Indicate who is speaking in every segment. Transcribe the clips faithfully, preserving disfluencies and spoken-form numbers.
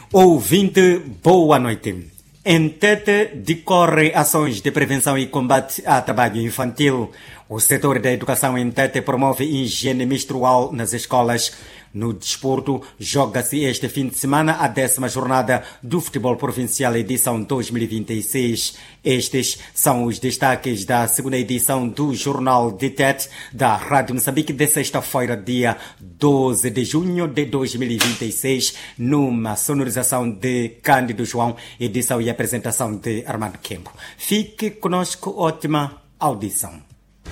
Speaker 1: Ouvinte, boa noite. Em Tete decorre ações de prevenção e combate ao trabalho infantil. O setor da educação em Tete promove higiene menstrual nas escolas. No desporto, joga-se este fim de semana a décima jornada do Futebol Provincial edição dois mil e vinte e seis. Estes são os destaques da segunda edição do Jornal de Tete da Rádio Moçambique de sexta-feira, dia doze de junho de dois mil e vinte e seis, numa sonorização de Cândido João, edição e apresentação de Armando Kempo. Fique conosco, ótima audição.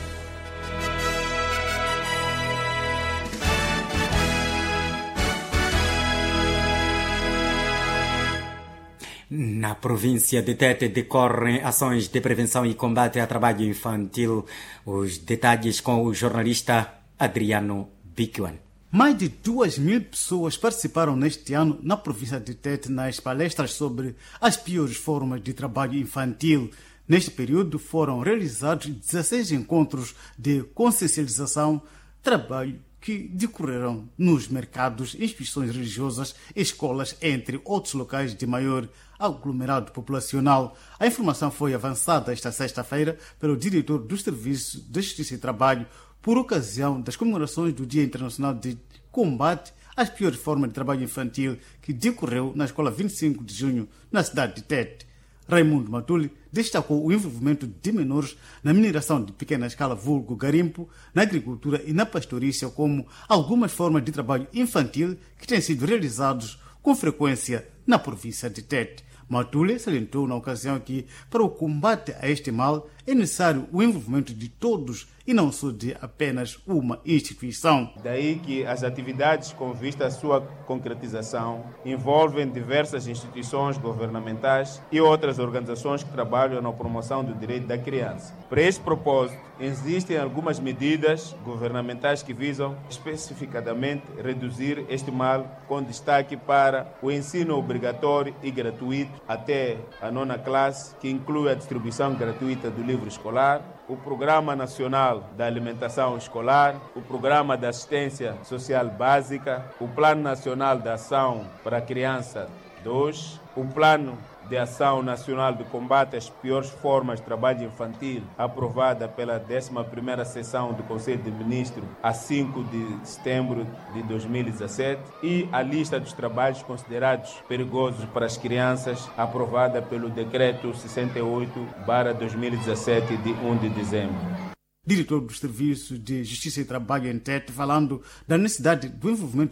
Speaker 1: Na província de Tete decorrem ações de prevenção e combate ao trabalho infantil. Os detalhes com o jornalista Adriano Bicuan.
Speaker 2: Mais de duas mil pessoas participaram neste ano na província de Tete nas palestras sobre as piores formas de trabalho infantil. Neste período foram realizados dezesseis encontros de consciencialização, trabalho que decorreram nos mercados, instituições religiosas, escolas, entre outros locais de maior aglomerado populacional. A informação foi avançada esta sexta-feira pelo diretor do Serviço de Justiça e Trabalho por ocasião das comemorações do Dia Internacional de Combate às Piores Formas de Trabalho Infantil, que decorreu na Escola vinte e cinco de junho, na cidade de Tete. Raimundo Matuli destacou o envolvimento de menores na mineração de pequena escala, vulgo garimpo, na agricultura e na pastorícia como algumas formas de trabalho infantil que têm sido realizados com frequência na província de Tete. Matuli salientou na ocasião que, para o combate a este mal, é necessário o envolvimento de todos e não só de apenas uma instituição.
Speaker 3: Daí que as atividades com vista à sua concretização envolvem diversas instituições governamentais e outras organizações que trabalham na promoção do direito da criança. Para este propósito, existem algumas medidas governamentais que visam especificadamente reduzir este mal, com destaque para o ensino obrigatório e gratuito até a nona classe, que inclui a distribuição gratuita do livro escolar, o Programa Nacional da Alimentação Escolar, o Programa de Assistência Social Básica, o Plano Nacional de Ação para a Criança dois, o Plano de Ação Nacional de Combate às Piores Formas de Trabalho Infantil, aprovada pela décima primeira Sessão do Conselho de Ministros a cinco de setembro de dois mil e dezessete, e a lista dos trabalhos considerados perigosos para as crianças, aprovada pelo Decreto sessenta e oito barra dois mil e dezessete, de um de dezembro.
Speaker 2: Diretor do Serviço de Justiça e Trabalho em Tete, falando da necessidade do envolvimento